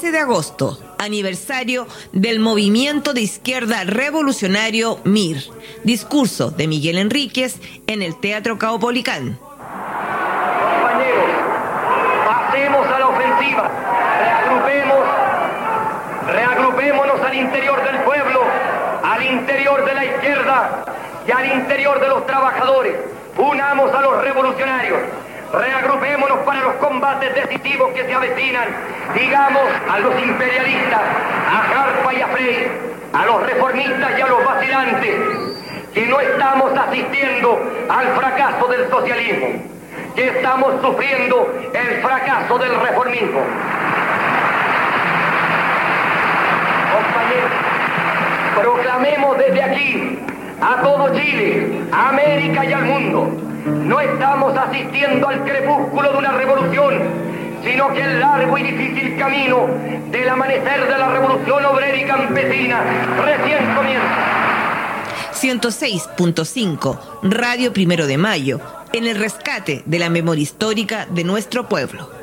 13 de agosto, aniversario del Movimiento de Izquierda Revolucionario MIR. Discurso de Miguel Enríquez en el Teatro Caupolicán. Compañeros, pasemos a la ofensiva. Reagrupémonos al interior del pueblo, al interior de la izquierda y al interior de los trabajadores. Unamos a los revolucionarios. Reagrupémonos para los combates decisivos que se avecinan. Digamos a los imperialistas, a Harpa y a Frey, a los reformistas y a los vacilantes, que no estamos asistiendo al fracaso del socialismo, que estamos sufriendo el fracaso del reformismo. Compañeros, proclamemos desde aquí a todo Chile, a América y al mundo: no estamos asistiendo al crepúsculo de una revolución, sino que el largo y difícil camino del amanecer de la revolución obrera y campesina recién comienza. 106.5 Radio 1 de Mayo, en el rescate de la memoria histórica de nuestro pueblo.